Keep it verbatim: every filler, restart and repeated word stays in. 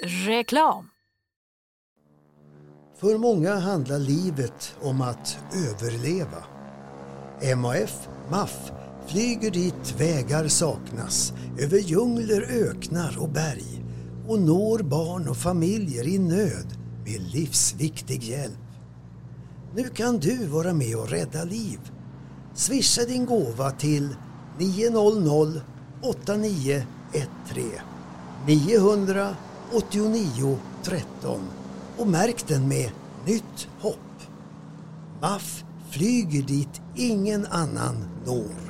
Reklam. För många handlar livet om att överleva. M A F M A F flyger dit vägar saknas, över djungler, öknar och berg och når barn och familjer i nöd med livsviktig hjälp. Nu kan du vara med och rädda liv. Swisha din gåva till nio noll noll åtta nio ett tre nio åtta nio ett tre och märk den med Nytt hopp. M A F flyger dit ingen annan når.